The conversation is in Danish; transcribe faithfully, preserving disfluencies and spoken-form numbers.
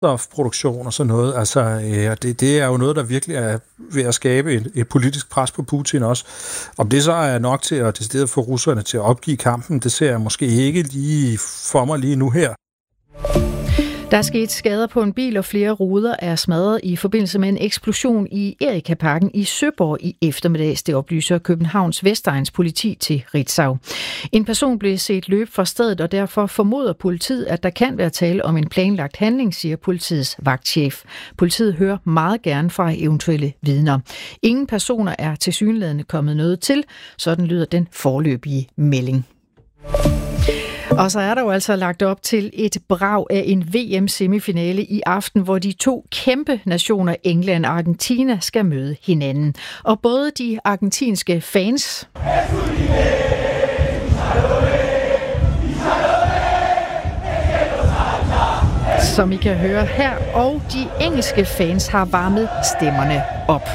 brændstofproduktion og sådan noget. Altså, øh, det, det er jo noget, der virkelig er ved at skabe et, et politisk pres på Putin også. Om det så er nok til at decideret få russerne til at opgive kampen, det ser jeg måske ikke lige for mig lige nu her. Der er sket skader på en bil, og flere ruder er smadret i forbindelse med en eksplosion i Erika-parken i Søborg i eftermiddags. Det oplyser Københavns Vestegns politi til Ritzau. En person blev set løbe fra stedet, og derfor formoder politiet, at der kan være tale om en planlagt handling, siger politiets vagtchef. Politiet hører meget gerne fra eventuelle vidner. Ingen personer er tilsyneladende kommet noget til. Sådan lyder den foreløbige melding. Og så er der jo altså lagt op til et brag af en V M-semifinale i aften, hvor de to kæmpe nationer, England og Argentina, skal møde hinanden. Og både de argentinske fans, som I kan høre her, og de engelske fans har varmet stemmerne op.